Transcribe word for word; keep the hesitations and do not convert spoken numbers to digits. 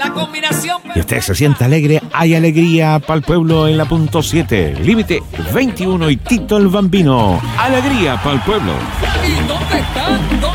La combinación. Y usted se siente alegre, hay alegría para el pueblo en la punto siete. Límite veintiuno y Tito el Bambino. Alegría para el pueblo. ¿Y dónde están?